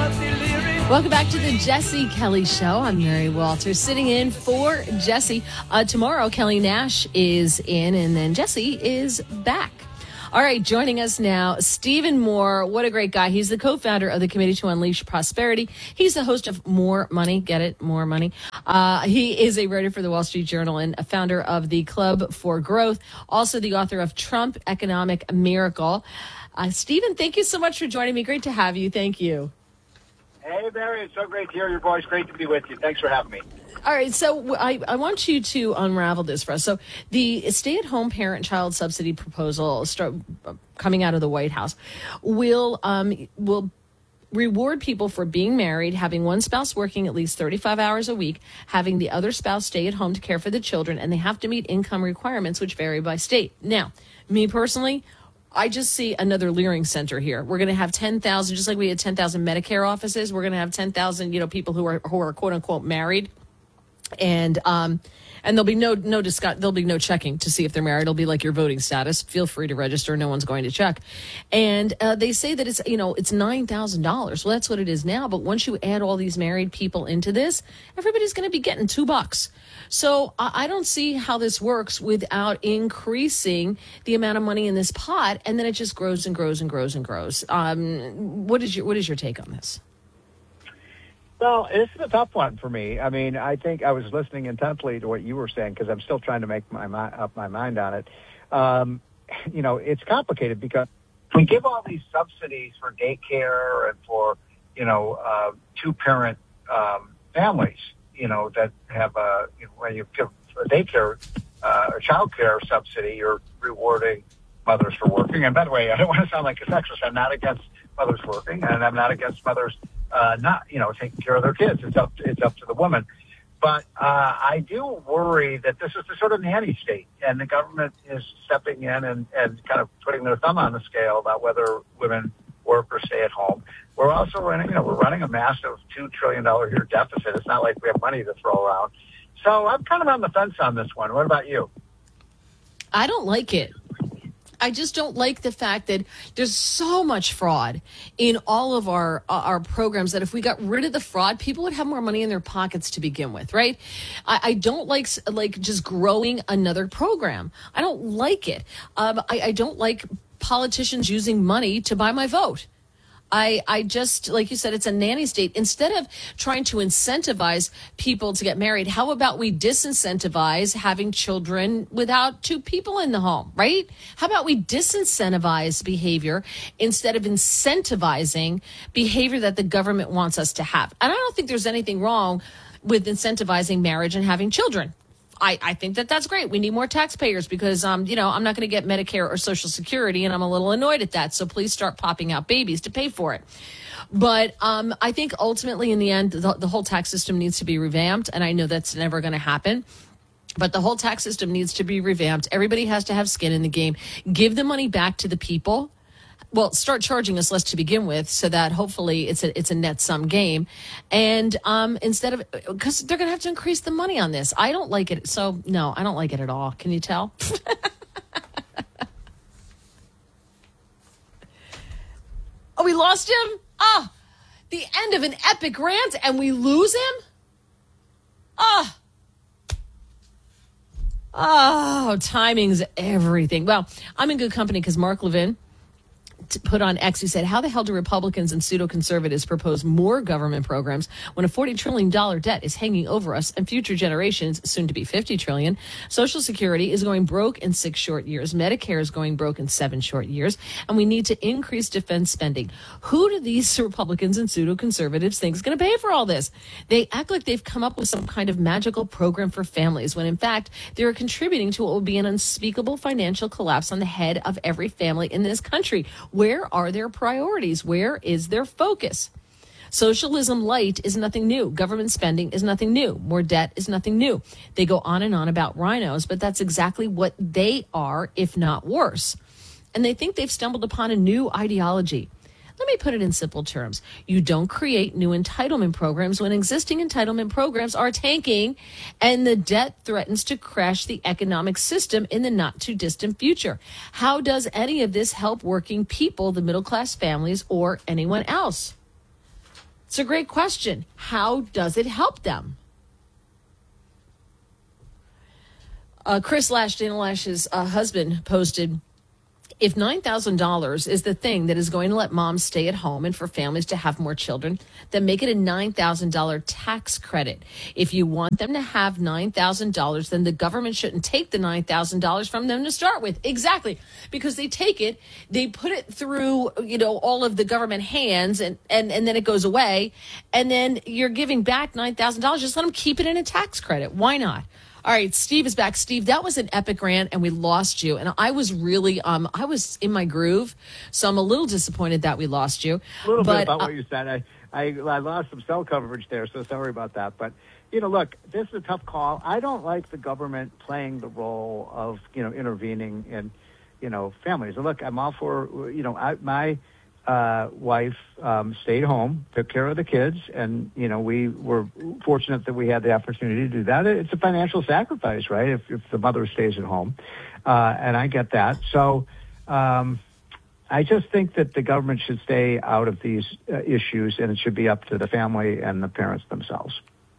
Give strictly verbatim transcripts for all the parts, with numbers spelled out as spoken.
Welcome back to the Jesse Kelly Show. I'm Mary Walters, sitting in for Jesse. Uh, tomorrow, Kelly Nash is in, and then Jesse is back. All right, joining us now, Stephen Moore. What a great guy. He's the co-founder of the Committee to Unleash Prosperity. He's the host of More Money. Get it? More Money. Uh, he is a writer for the Wall Street Journal and a founder of the Club for Growth. Also the author of Trump Economic Miracle. Uh, Stephen, thank you so much for joining me. Great to have you. Thank you. Hey, Mary, it's so great to hear your voice. Great to be with you. Thanks for having me. All right, so I, I want you to unravel this for us. So the stay-at-home parent-child subsidy proposal start coming out of the White House will um, will reward people for being married, having one spouse working at least thirty-five hours a week, having the other spouse stay at home to care for the children, and they have to meet income requirements, which vary by state. Now, me personally, I just see another Leering Center here. We're going to have ten thousand, just like we had ten thousand Medicare offices. We're going to have ten thousand, you know, people who are who are quote unquote married, and um, and there'll be no no discuss, there'll be no checking to see if they're married. It'll be like your voting status. Feel free to register. No one's going to check. And uh, they say that it's you know it's nine thousand dollars. Well, that's what it is now. But once you add all these married people into this, everybody's going to be getting two bucks. So I don't see how this works without increasing the amount of money in this pot, and then it just grows and grows and grows and grows. Um, what is your what is your take on this? Well, this is a tough one for me. I mean, I think I was listening intently to what you were saying because I'm still trying to make my mi- up my mind on it. Um, you know, it's complicated because we give all these subsidies for daycare and for you know uh, two-parent um, families. You know, that have a, you know, when you give a daycare uh, or child care subsidy, you're rewarding mothers for working. And by the way, I don't want to sound like a sexist. I'm not against mothers working, and I'm not against mothers uh, not, you know, taking care of their kids. It's up to, it's up to the woman. But uh, I do worry that this is the sort of nanny state, and the government is stepping in and, and kind of putting their thumb on the scale about whether women work or stay at home. We're also running, you know, we're running a massive two trillion dollars a year deficit. It's not like we have money to throw around. So I'm kind of on the fence on this one. What about you? I don't like it. I just don't like the fact that there's so much fraud in all of our uh, our programs that if we got rid of the fraud, people would have more money in their pockets to begin with, right? I, I don't like like just growing another program. I don't like it. Um, I, I don't like politicians using money to buy my vote. I, I just, like you said, it's a nanny state. Instead of trying to incentivize people to get married, how about we disincentivize having children without two people in the home, right? How about we disincentivize behavior instead of incentivizing behavior that the government wants us to have? And I don't think there's anything wrong with incentivizing marriage and having children. I, I think that that's great. We need more taxpayers because, um, you know, I'm not going to get Medicare or Social Security, and I'm a little annoyed at that. So please start popping out babies to pay for it. But um, I think ultimately in the end, the, the whole tax system needs to be revamped. And I know that's never going to happen. But the whole tax system needs to be revamped. Everybody has to have skin in the game. Give the money back to the people. Well, start charging us less to begin with so that hopefully it's a it's a net sum game. And um, instead of, because they're going to have to increase the money on this. I don't like it. So, no, I don't like it at all. Can you tell? Oh, we lost him? Ah, oh, the end of an epic rant and we lose him? Ah. Oh. oh, timing's everything. Well, I'm in good company because Mark Levin put on X, he said, how the hell do Republicans and pseudo-conservatives propose more government programs when a forty trillion dollars debt is hanging over us and future generations, soon to be fifty trillion dollars? Social Security is going broke in six short years. Medicare is going broke in seven short years. And we need to increase defense spending. Who do these Republicans and pseudo-conservatives think is going to pay for all this? They act like they've come up with some kind of magical program for families when, in fact, they're contributing to what will be an unspeakable financial collapse on the head of every family in this country. Where are their priorities? Where is their focus? Socialism light is nothing new. Government spending is nothing new. More debt is nothing new. They go on and on about rhinos, but that's exactly what they are, if not worse. And they think they've stumbled upon a new ideology. Let me put it in simple terms. You don't create new entitlement programs when existing entitlement programs are tanking and the debt threatens to crash the economic system in the not too distant future. How does any of this help working people, the middle class families, or anyone else? It's a great question. How does it help them? Uh, Chris Lash, Dana Lash's uh, husband, posted, if nine thousand dollars is the thing that is going to let moms stay at home and for families to have more children, then make it a nine thousand dollars tax credit. If you want them to have nine thousand dollars, then the government shouldn't take the nine thousand dollars from them to start with. Exactly. Because they take it, they put it through, you know, all of the government hands, and, and, and then it goes away. And then you're giving back nine thousand dollars. Just let them keep it in a tax credit. Why not? All right, Steve is back. Steve, that was an epic rant, and we lost you. And I was really, um, I was in my groove, so I'm a little disappointed that we lost you. A little but, bit about uh, what you said. I, I, I lost some cell coverage there, so sorry about that. But, you know, look, this is a tough call. I don't like the government playing the role of, you know, intervening in, you know, families. And look, I'm all for, you know, I, my uh, wife um, stayed home, took care of the kids, and, you know, we were fortunate that we had the opportunity to do that. It's a financial sacrifice, right, if, if the mother stays at home, uh, and I get that. So um, I just think that the government should stay out of these uh, issues, and it should be up to the family and the parents themselves.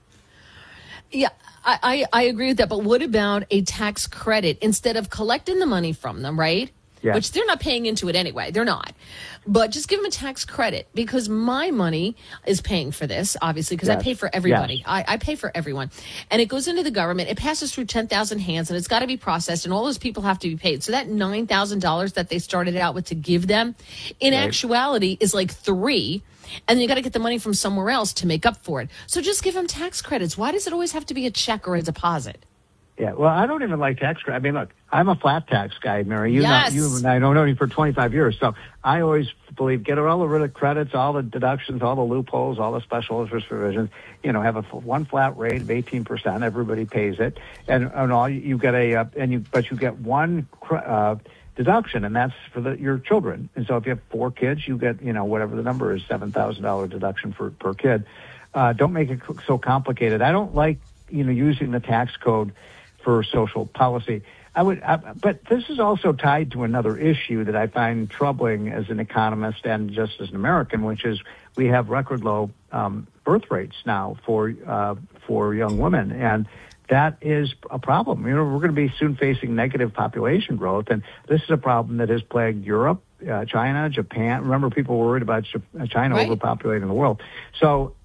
Yeah, I, I, I agree with that. But what about a tax credit instead of collecting the money from them, right? Yeah. Which they're not paying into it anyway. They're not. But just give them a tax credit, because my money is paying for this, obviously, because Yes. I pay for everybody. Yes. I, I pay for everyone. And it goes into the government. It passes through ten thousand hands, and it's got to be processed, and all those people have to be paid. So that nine thousand dollars that they started out with to give them, in Right. actuality, is like three. And then you got to get the money from somewhere else to make up for it. So just give them tax credits. Why does it always have to be a check or a deposit? Yeah, well, I don't even like tax credit. I mean, look, I'm a flat tax guy, Mary. You Yes. know, you and I don't know you for twenty-five years, so I always believe get all the rid of credits, all the deductions, all the loopholes, all the special interest provisions. You know, have a f- one flat rate of eighteen percent. Everybody pays it, and and all you, you get a uh, and you but you get one cr- uh, deduction, and that's for the, your children. And so if you have four kids, you get, you know, whatever the number is, seven thousand dollar deduction for per kid. Uh, don't make it so complicated. I don't like, you know, using the tax code for social policy. I would, I, but this is also tied to another issue that I find troubling as an economist and just as an American, which is we have record low um, birth rates now for uh, for young women, and that is a problem. You know, we're going to be soon facing negative population growth, and this is a problem that has plagued Europe, uh, China, Japan. Remember, people were worried about China Right. overpopulating the world. So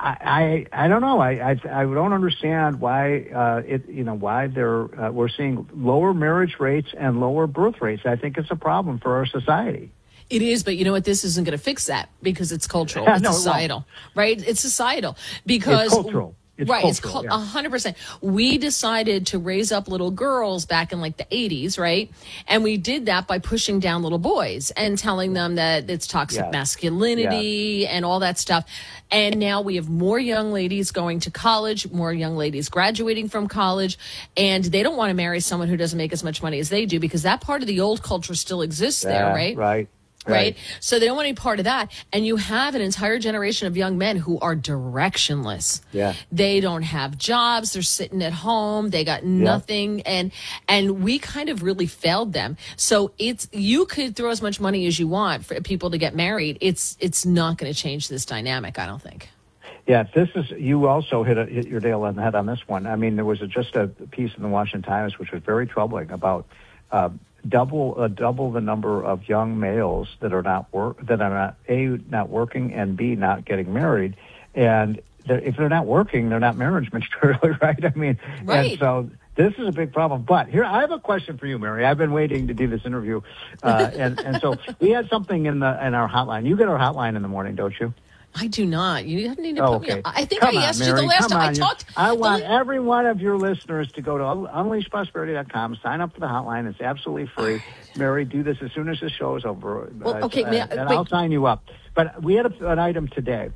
I, I I don't know. I, I I don't understand why uh, it you know why they're uh, we're seeing lower marriage rates and lower birth rates. I think it's a problem for our society. It is, but you know what? This isn't going to fix that, because it's cultural. Yeah, It's no, it won't. societal, right? It's societal because It's cultural. It's right, it's cultural, called yeah. a hundred percent. We decided to raise up little girls back in like the eighties, right? And we did that by pushing down little boys and telling them that it's toxic Yes. masculinity and all that stuff. And now we have more young ladies going to college, more young ladies graduating from college, and they don't want to marry someone who doesn't make as much money as they do, because that part of the old culture still exists there, Yeah, right? Right. Right. So they don't want any part of that. And you have an entire generation of young men who are directionless. Yeah. They don't have jobs. They're sitting at home. They got nothing. And, and we kind of really failed them. So it's, you could throw as much money as you want for people to get married. It's, it's not going to change this dynamic, I don't think. Yeah, this is, you also hit, a, hit your nail on the head on this one. I mean, there was a, just a piece in the Washington Times which was very troubling about uh, double uh, double the number of young males that are not work that are not A, not working, and B, not getting married. And they're, if they're not working, they're not marriage material, right? I mean, Right. and so this is a big problem. But here, I have a question for you, Mary. I've been waiting to do this interview, uh, and and so we had something in the in our hotline. You get our hotline in the morning, don't you? I do not. You need to Oh, put me okay. on. I think Come I on, asked Mary, you the last come time I on. talked. I the want la- every one of your listeners to go to unleash prosperity dot com, sign up for the hotline. It's absolutely free. Mary, do this as soon as the show is over. Well, uh, okay, uh, may I- and wait. I'll sign you up. But we had a, an item today.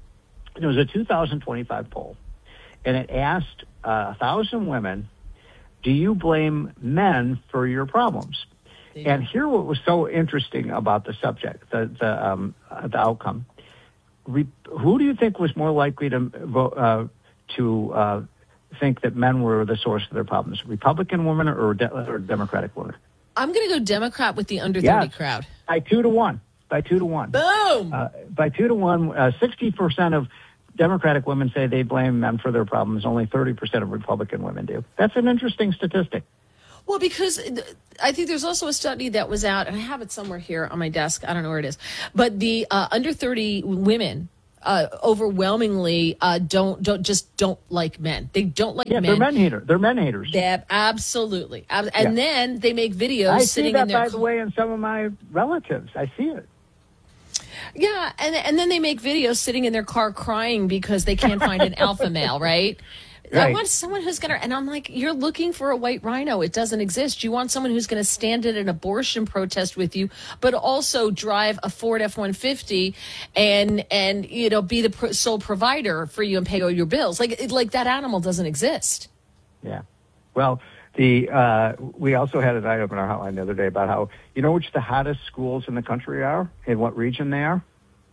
It was a two thousand twenty-five poll, and it asked uh, one thousand women, do you blame men for your problems? Yeah. And here what was so interesting about the subject, the, the, um, uh, the outcome. Re- who do you think was more likely to vote, uh, to uh, think that men were the source of their problems? Republican women or, de- or Democratic women? I'm going to go Democrat with the under thirty Yes. crowd. By two to one. by two to one. Boom! Uh, by two to one, uh, sixty percent of Democratic women say they blame men for their problems. Only thirty percent of Republican women do. That's an interesting statistic. Well, because I think there's also a study that was out, and I have it somewhere here on my desk. I don't know where it is. But the uh, under thirty women uh, overwhelmingly uh, don't don't just don't like men. They don't like yeah, men. they're men haters. They're men haters. They absolutely. And yeah. then they make videos I sitting see that, in their by the way, in some of my relatives. I see it. Yeah, and and then they make videos sitting in their car crying because they can't find an alpha male, right? Right. I want someone who's going to, and I'm like, you're looking for a white rhino. It doesn't exist. You want someone who's going to stand at an abortion protest with you, but also drive a Ford F one fifty and, and you know, be the pro- sole provider for you and pay all your bills. Like, it, like that animal doesn't exist. Yeah. Well, the uh, we also had an item in our hotline the other day about how, you know which the hottest schools in the country are, and what region they are?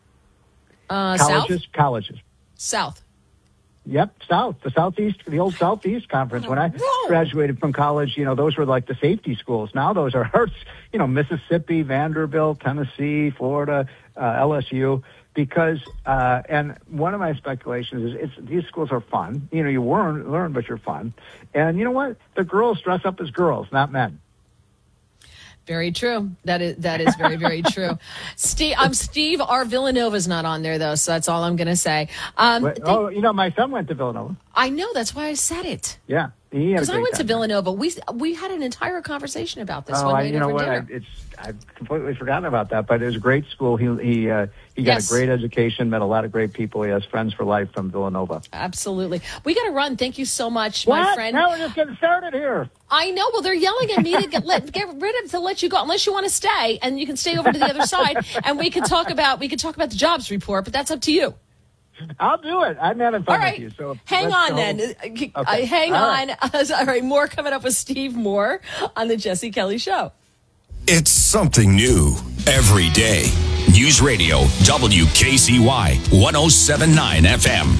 Uh, colleges. South? Colleges. South. Yep, South, the Southeast, the old Southeast Conference. When I Whoa. graduated from college, you know, those were like the safety schools. Now those are, you know, Mississippi, Vanderbilt, Tennessee, Florida, uh, L S U. Because, uh, and one of my speculations is it's, these schools are fun. You know, you learn, learn, but you're fun. And you know what? The girls dress up as girls, not men. Very true. That is that is very, very true. Steve, um, Steve R. Villanova's not on there, though, so that's all I'm going to say. Um, Wait, oh, you know, my son went to Villanova. I know. That's why I said it. Yeah. Because I went to Villanova. We we had an entire conversation about this oh, one I, night you know over what? dinner. I, it's I've completely forgotten about that, but it was a great school. He he uh, he got Yes. a great education, met a lot of great people. He has friends for life from Villanova. Absolutely. We got to run. Thank you so much, What? my friend. Now we're just getting started here. I know. Well, they're yelling at me to get let, get rid of to let you go, unless you want to stay, and you can stay over to the other side, and we can talk about we can talk about the jobs report. But that's up to you. I'll do it. I'm having fun All right. with you. So hang let's on go. then. Okay. Uh, hang All on. right. All right. More coming up with Steve Moore on the Jesse Kelly Show. It's something new every day. News Radio W K C Y one oh seven point nine F M.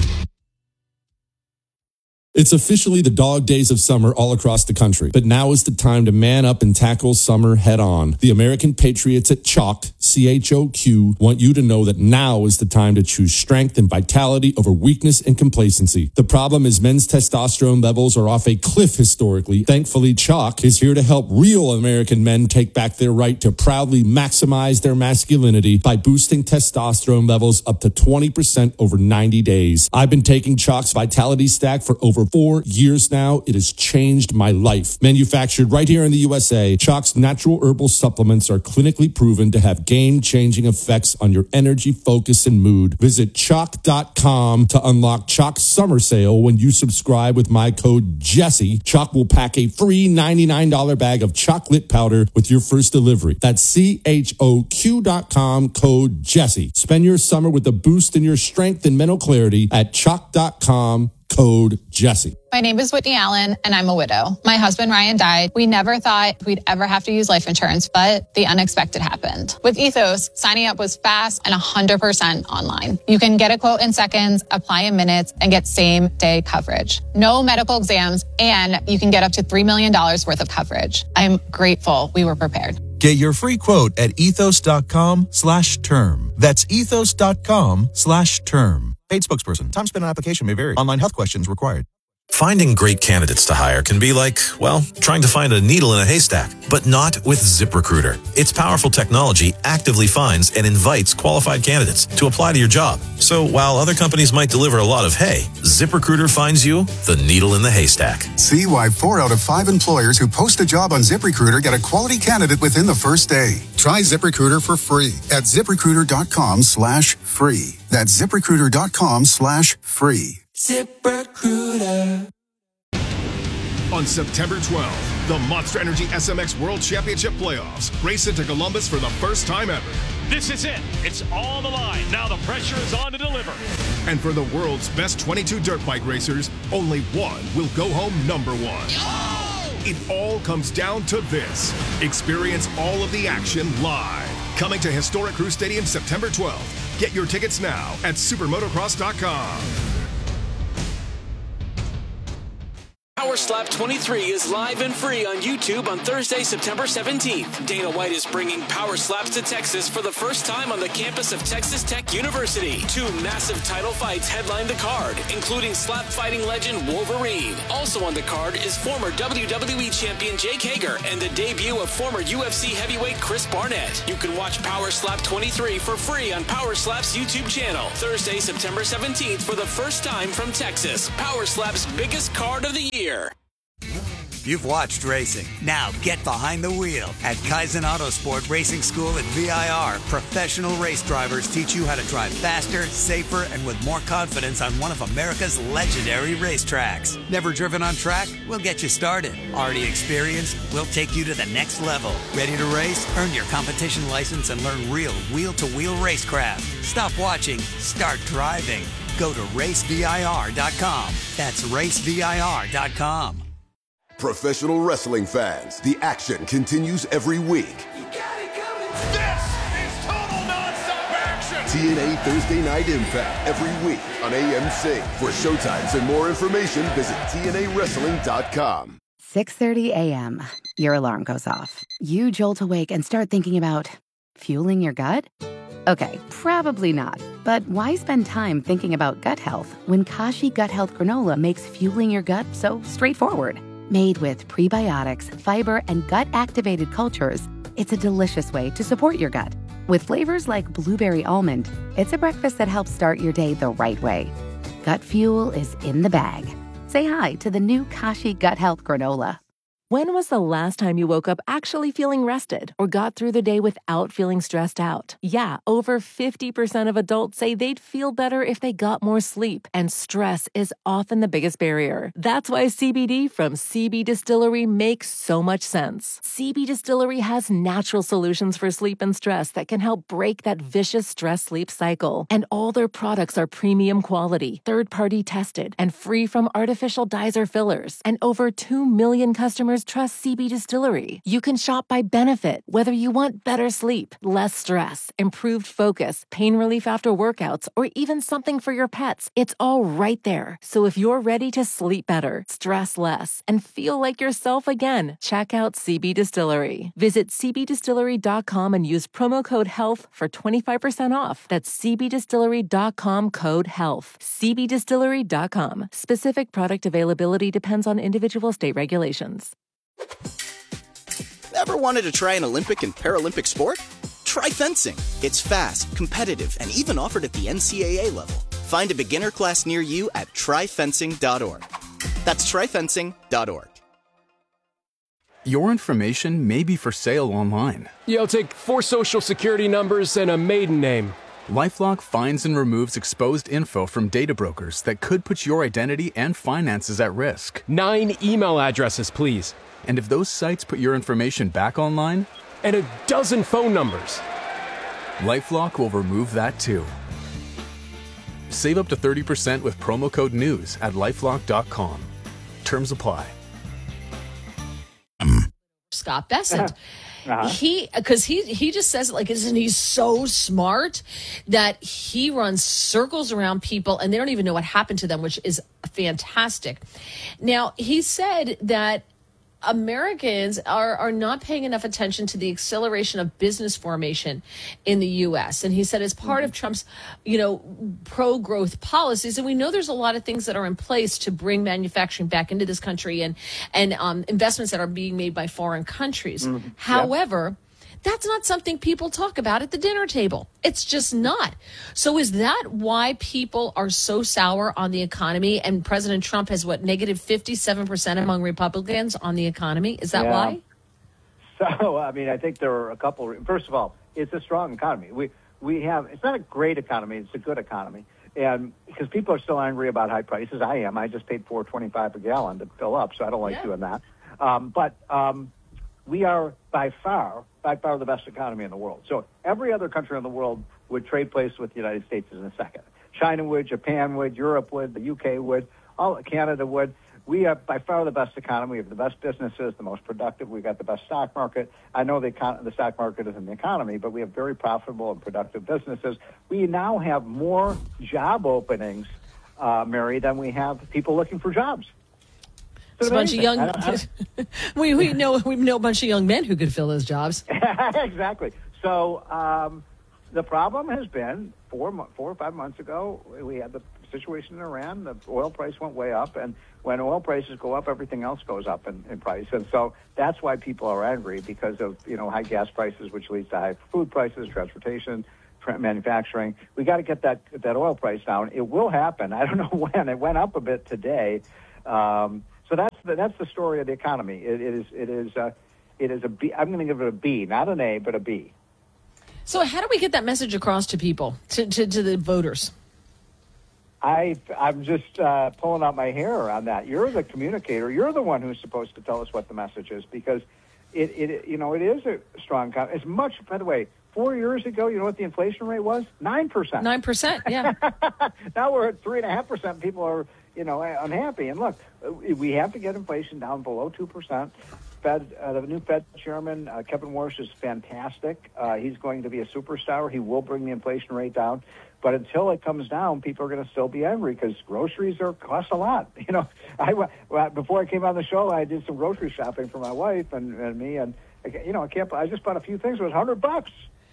It's officially the dog days of summer all across the country, but now is the time to man up and tackle summer head on. The American Patriots at Chalk, C H O Q, want you to know that now is the time to choose strength and vitality over weakness and complacency. The problem is men's testosterone levels are off a cliff historically. Thankfully, Chalk is here to help real American men take back their right to proudly maximize their masculinity by boosting testosterone levels up to twenty percent over ninety days. I've been taking Chalk's Vitality Stack for over four years now. It has changed my life. Manufactured right here in the U S A, Chalk's natural herbal supplements are clinically proven to have game-changing effects on your energy, focus, and mood. Visit chalk dot com to unlock Chalk's summer sale. When you subscribe with my code Jesse, Chalk will pack a free ninety-nine dollars bag of chocolate powder with your first delivery. That's C H O Q dot com, code Jesse. Spend your summer with a boost in your strength and mental clarity at chalk dot com. Code Jesse. My name is Whitney Allen, and I'm a widow. My husband, Ryan, died. We never thought we'd ever have to use life insurance, but the unexpected happened. With Ethos, signing up was fast and one hundred percent online. You can get a quote in seconds, apply in minutes, and get same-day coverage. No medical exams, and you can get up to three million dollars worth of coverage. I'm grateful we were prepared. Get your free quote at ethos.com slash term. That's ethos.com slash term. Paid spokesperson. Time spent on application may vary. Online health questions required. Finding great candidates to hire can be like, well, trying to find a needle in a haystack, but not with ZipRecruiter. Its powerful technology actively finds and invites qualified candidates to apply to your job. So while other companies might deliver a lot of hay, ZipRecruiter finds you the needle in the haystack. See why four out of five employers who post a job on ZipRecruiter get a quality candidate within the first day. Try ZipRecruiter for free at ZipRecruiter.com slash free. That's ZipRecruiter.com slash free. ZipRecruiter. On September twelfth, the Monster Energy S M X World Championship Playoffs race into Columbus for the first time ever. This is it. It's on the line. Now the pressure is on to deliver. And for the world's best twenty-two dirt bike racers, only one will go home number one. Oh! It all comes down to this. Experience all of the action live. Coming to historic Crew Stadium September twelfth. Get your tickets now at supermotocross dot com. Power Slap twenty-three is live and free on YouTube on Thursday, September seventeenth. Dana White is bringing Power Slaps to Texas for the first time on the campus of Texas Tech University. Two massive title fights headline the card, including slap fighting legend Wolverine. Also on the card is former W W E champion Jake Hager and the debut of former U F C heavyweight Chris Barnett. You can watch Power Slap twenty-three for free on Power Slap's YouTube channel. Thursday, September seventeenth for the first time from Texas. Power Slap's biggest card of the year. You've watched racing. Now get behind the wheel. At Kaizen Autosport Racing School at V I R, professional race drivers teach you how to drive faster, safer, and with more confidence on one of America's legendary racetracks. Never driven on track? We'll get you started. Already experienced? We'll take you to the next level. Ready to race? Earn your competition license and learn real wheel-to-wheel racecraft. Stop watching. Start driving. Go to race V I R dot com. That's race V I R dot com. Professional wrestling fans, the action continues every week. You got it coming. This is total nonstop action. T N A Thursday Night Impact every week on A M C. For showtimes and more information, visit T N A wrestling dot com. six thirty a.m. Your alarm goes off. You jolt awake and start thinking about fueling your gut? Okay, probably not. But why spend time thinking about gut health when Kashi Gut Health Granola makes fueling your gut so straightforward? Made with prebiotics, fiber, and gut-activated cultures, it's a delicious way to support your gut. With flavors like blueberry almond, it's a breakfast that helps start your day the right way. Gut fuel is in the bag. Say hi to the new Kashi Gut Health Granola. When was the last time you woke up actually feeling rested or got through the day without feeling stressed out? Yeah, over fifty percent of adults say they'd feel better if they got more sleep, and stress is often the biggest barrier. That's why C B D from C B Distillery makes so much sense. C B Distillery has natural solutions for sleep and stress that can help break that vicious stress-sleep cycle. And all their products are premium quality, third-party tested, and free from artificial dyes or fillers. And over two million customers trust C B Distillery. You can shop by benefit, whether you want better sleep, less stress, improved focus, pain relief after workouts, or even something for your pets. It's all right there. So if you're ready to sleep better, stress less, and feel like yourself again, check out C B Distillery. Visit C B distillery dot com and use promo code HEALTH for twenty-five percent off. That's C B distillery dot com code HEALTH. C B distillery dot com. Specific product availability depends on individual state regulations. Ever wanted to try an Olympic and Paralympic sport? Try fencing. It's fast, competitive, and even offered at the N C A A level. Find a beginner class near you at try fencing dot org. That's try fencing dot org. Your information may be for sale online. Yeah, I'll take four social security numbers and a maiden name. LifeLock finds and removes exposed info from data brokers that could put your identity and finances at risk. Nine email addresses, please. And if those sites put your information back online? And a dozen phone numbers. LifeLock will remove that too. Save up to thirty percent with promo code NEWS at lifelock dot com. Terms apply. Scott Bessent. Uh-huh. He, because he he just says it like, isn't he so smart that he runs circles around people and they don't even know what happened to them, which is fantastic. Now, he said that Americans are, are not paying enough attention to the acceleration of business formation in the U S. And he said as part mm-hmm. of Trump's, you know, pro-growth policies, and we know there's a lot of things that are in place to bring manufacturing back into this country and, and um, investments that are being made by foreign countries. Mm-hmm. However, that's not something people talk about at the dinner table. It's just not. So is that why people are so sour on the economy? And President Trump has, what, negative fifty-seven percent among Republicans on the economy? Is that yeah. why? So, I mean, I think there are a couple. First of all, it's a strong economy. We we have, it's not a great economy. It's a good economy. And because people are still angry about high prices. I am. I just paid four twenty-five a gallon to fill up, so I don't like yeah. doing that. Um, but um, we are by far, by far the best economy in the world. So every other country in the world would trade places with the United States in a second. China would, Japan would, Europe would, the U K would, all Canada would. We are by far the best economy. We have the best businesses, the most productive. We've got the best stock market. I know the, econ- the stock market isn't the economy, but we have very profitable and productive businesses. We now have more job openings, uh, Mary, than we have people looking for jobs. It's a bunch of young. we we know we know a bunch of young men who could fill those jobs. Exactly. So um, the problem has been four four or five months ago we had the situation in Iran. The oil price went way up, and when oil prices go up, everything else goes up in, in price. And so that's why people are angry, because of you know high gas prices, which leads to high food prices, transportation, tra- manufacturing. We got to get that that oil price down. It will happen. I don't know when. It went up a bit today. Um, so that's the, that's the story of the economy. It, it is it is uh, it is a B. I'm going to give it a B, not an A, but a B. So how do we get that message across to people, to to, to the voters? I, I'm just uh, pulling out my hair on that. You're the communicator. You're the one who's supposed to tell us what the message is, because it, it you know, it is a strong. It's much. By the way, four years ago, you know what the inflation rate was? Nine percent. Nine percent. Yeah. Now we're at three and a half percent. People are, you know, unhappy. And look, we have to get inflation down below two percent. Fed, uh, the new Fed chairman, uh, Kevin Warsh, is fantastic. Uh, he's going to be a superstar. He will bring the inflation rate down. But until it comes down, people are going to still be angry because groceries are cost a lot. You know, I well, before I came on the show, I did some grocery shopping for my wife and, and me, and you know, I can't. I just bought a few things. It was a hundred bucks.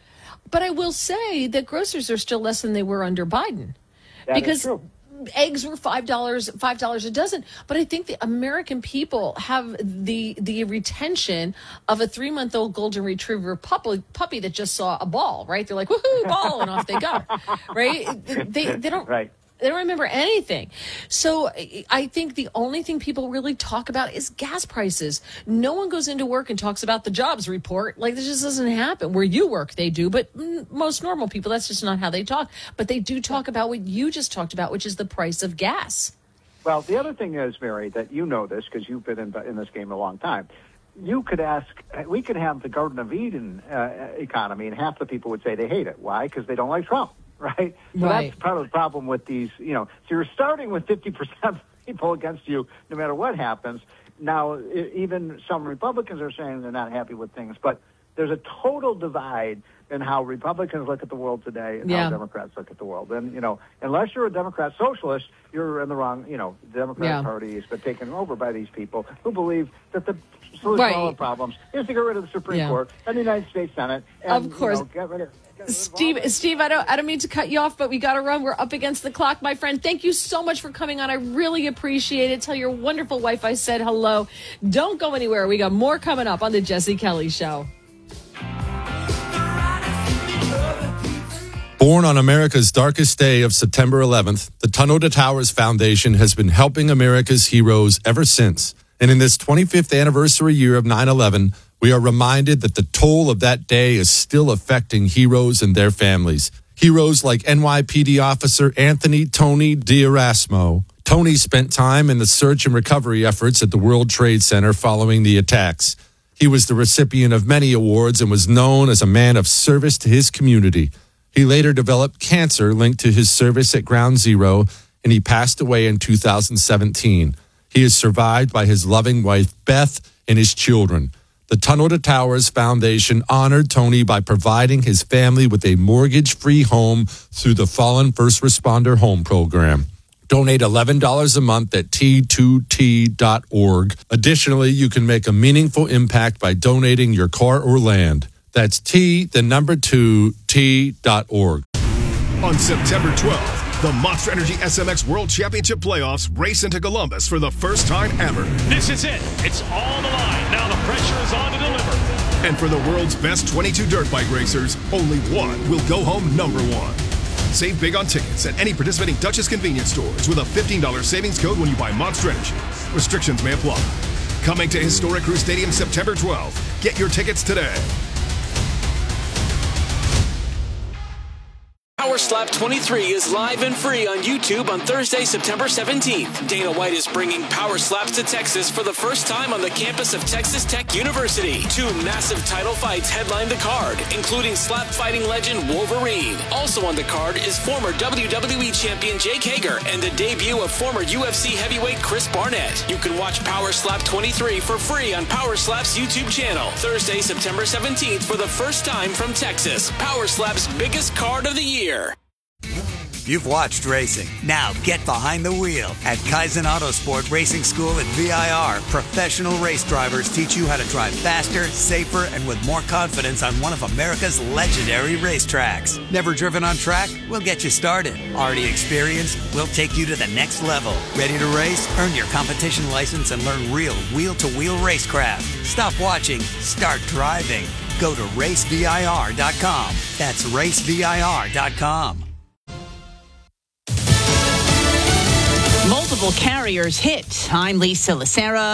But I will say that groceries are still less than they were under Biden, that because is true. Eggs were five dollars, five dollars a dozen. But I think the American people have the the retention of a three month old golden retriever puppy, puppy that just saw a ball. Right? They're like, woohoo, ball, and off they go. Right? They they don't. Right. They don't remember anything. So I think the only thing people really talk about is gas prices. No one goes into work and talks about the jobs report. Like, this just doesn't happen. Where you work, they do. But most normal people, that's just not how they talk. But they do talk about what you just talked about, which is the price of gas. Well, the other thing is, Mary, that you know this because you've been in, in this game a long time. You could ask, we could have the Garden of Eden uh, economy, and half the people would say they hate it. Why? Because they don't like Trump. Right? So right. That's part of the problem with these, you know, so you're starting with fifty percent people against you no matter what happens. Now, even some Republicans are saying they're not happy with things, but there's a total divide in how Republicans look at the world today and yeah. how Democrats look at the world. And, you know, unless you're a Democrat socialist, you're in the wrong, you know, the Democrat yeah. Party has been taken over by these people who believe that the solution right. to all the problems is to get rid of the Supreme yeah. Court and the United States Senate. And, of course. You know, get rid of Steve, Steve, I don't, I don't mean to cut you off, but we got to run. We're up against the clock, my friend. Thank you so much for coming on. I really appreciate it. Tell your wonderful wife I said hello. Don't go anywhere. We got more coming up on the Jesse Kelly Show. Born on America's darkest day of September eleventh, the Tunnel to Towers Foundation has been helping America's heroes ever since. And in this twenty-fifth anniversary year of nine eleven, we are reminded that the toll of that day is still affecting heroes and their families. Heroes like N Y P D officer Anthony Tony D'Erasmo. Tony spent time in the search and recovery efforts at the World Trade Center following the attacks. He was the recipient of many awards and was known as a man of service to his community. He later developed cancer linked to his service at Ground Zero, and he passed away in two thousand seventeen. He is survived by his loving wife, Beth, and his children. The Tunnel to Towers Foundation honored Tony by providing his family with a mortgage-free home through the Fallen First Responder Home Program. Donate eleven dollars a month at T two T dot org. Additionally, you can make a meaningful impact by donating your car or land. That's T, the number two, T dot org. On September twelfth, the Monster Energy S M X World Championship Playoffs race into Columbus for the first time ever. This is it. It's all the line. Now the pressure is on to deliver. And for the world's best twenty-two dirt bike racers, only one will go home number one. Save big on tickets at any participating Duchess convenience stores with a fifteen dollars savings code when you buy Monster Energy. Restrictions may apply. Coming to Historic Crew Stadium September twelfth. Get your tickets today. Power Slap twenty-three is live and free on YouTube on Thursday, September seventeenth. Dana White is bringing Power Slaps to Texas for the first time on the campus of Texas Tech University. Two massive title fights headline the card, including slap fighting legend Wolverine. Also on the card is former W W E champion Jake Hager and the debut of former U F C heavyweight Chris Barnett. You can watch Power Slap twenty-three for free on Power Slap's YouTube channel. Thursday, September seventeenth for the first time from Texas. Power Slap's biggest card of the year. You've watched racing. Now get behind the wheel. At Kaizen Autosport Racing School at V I R, professional race drivers teach you how to drive faster, safer, and with more confidence on one of America's legendary racetracks. Never driven on track? We'll get you started. Already experienced? We'll take you to the next level. Ready to race? Earn your competition license and learn real wheel-to-wheel racecraft. Stop watching. Start driving. Go to race V I R dot com. That's race V I R dot com. Multiple carriers hit. I'm Lisa Lacera.